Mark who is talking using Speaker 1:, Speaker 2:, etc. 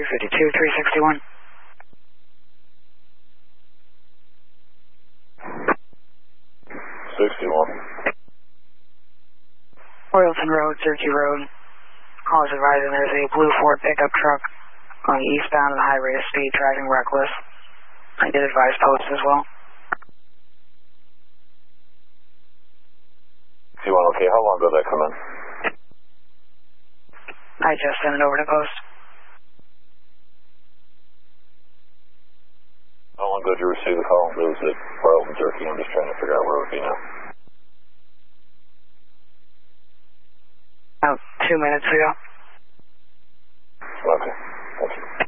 Speaker 1: 252, 361. Royalton Road, Turkey Road. Call is advising there's a blue Ford pickup truck going eastbound at a high rate of speed, driving reckless. I did advise post as well.
Speaker 2: C1, okay, how long ago did that come in?
Speaker 1: I just sent it over to post.
Speaker 2: How long ago did you receive the call? It was at Royalton, Turkey. I'm just trying to figure out where it would be now.
Speaker 1: About 2 minutes ago.
Speaker 2: Okay, thank you.